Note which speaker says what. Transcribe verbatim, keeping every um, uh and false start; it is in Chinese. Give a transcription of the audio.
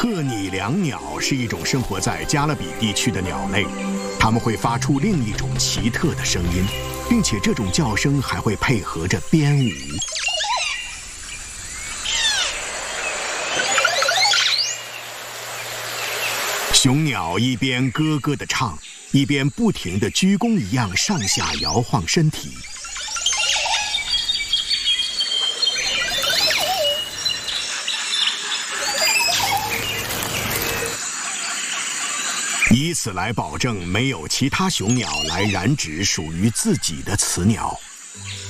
Speaker 1: 鹤拟椋鸟是一种生活在加勒比地区的鸟类，它们会发出另一种奇特的声音，并且这种叫声还会配合着编舞。雄鸟一边咯咯地唱，一边不停地鞠躬一样上下摇晃身体。以此来保证没有其他雄鸟来染指属于自己的雌鸟。